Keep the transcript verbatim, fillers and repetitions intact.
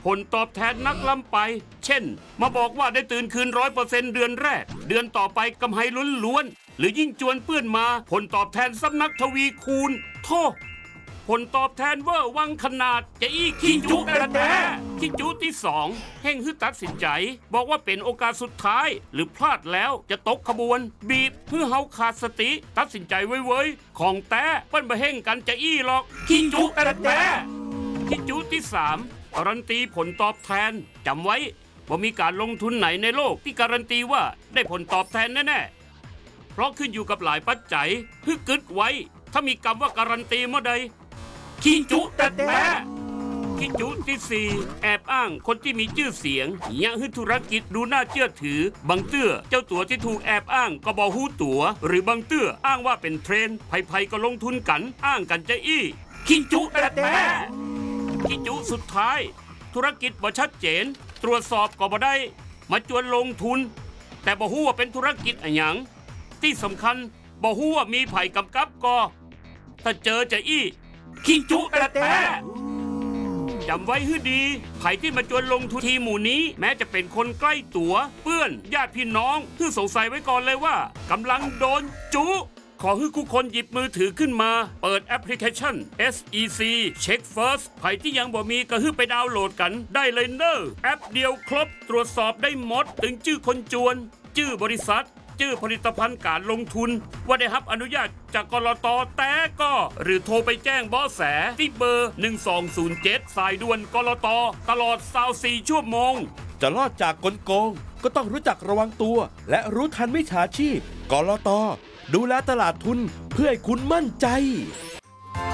ผลตอบแทนนักล้ำไปเช่นมาบอกว่าได้ตื่นคืนร้อยเปอร์เซ็นต์เดือนแรกเดือนต่อไปกำไรล้วนๆหรือยิ่งจวนเปื้อนมาผลตอบแทนสำนักทวีคูณโทษผลตอบแทนเวอร์วังขนาดจะอีขี้จุกระแท้ขี้จุที่สองเฮ่งฮึตัดสินใจบอกว่าเป็นโอกาสสุดท้ายหรือพลาดแล้วจะตกขบวนบีบเพื่อเฮาขาดสติตัดสินใจไว้เว้ยของแต้เปิ้นมาเฮ่งกันจะอี้หรอกขี้จุกระแท้ขี้จุที่สามการันตีผลตอบแทนจำไว้ว่ามีการลงทุนไหนในโลกที่การันตีว่าได้ผลตอบแทนแน่ๆเพราะขึ้นอยู่กับหลายปัจจัยเพื่อกึดไว้ถ้ามีคำว่าการันตีเมื่อใดขี้จุแต่แท้ขี้จุที่สี่แอบอ้างคนที่มีชื่อเสียงยังให้ธุรกิจดูน่าเชื่อถือบางเตื้อเจ้าตัวที่ถูกแอบอ้างก็บอกหูตัวหรือบางเตื้ออ้างว่าเป็นเทรนด์ไผ่ๆก็ลงทุนกันอ้างกันจะอี้ขี้จุแต่แท้ขี้จุสุดท้ายธุรกิจบ่ชัดเจนตรวจสอบก็บ่ได้มาจวนลงทุนแต่บ่ฮู้ว่าเป็นธุรกิจอะไรหยังที่สำคัญบ่ฮู้ว่ามีไผ่กำกับก็ถ้าเจอจะอี้ขี้จุแต่แท้จำไว้ให้ดีไผ่ที่มาจวนลงทุนทีหมู่นี้แม้จะเป็นคนใกล้ตัวเพื่อนญาติพี่น้องคือสงสัยไว้ก่อนเลยว่ากำลังโดนจุขอให้ทุกคนหยิบมือถือขึ้นมาเปิดแอปพลิเคชัน เอส อี ซี Check First ไผ่ที่ยังบ่มีก็ให้ไปดาวน์โหลดกันได้เลยเนอะแอปเดียวครบตรวจสอบได้หมดถึงชื่อคนจวนชื่อบริษัทชื่อผลิตภัณฑ์การลงทุนว่าได้รับอนุญาตจากกลต.แต่ก็หรือโทรไปแจ้งเบาะแสที่เบอร์หนึ่งสองศูนย์เจ็ดสายด่วนกลต.ตลอดยี่สิบสี่ชั่วโมงจะรอดจากกลโกงก็ต้องรู้จักระวังตัวและรู้ทันมิจฉาชีพกลต.ดูแลตลาดทุนเพื่อให้คุณมั่นใจ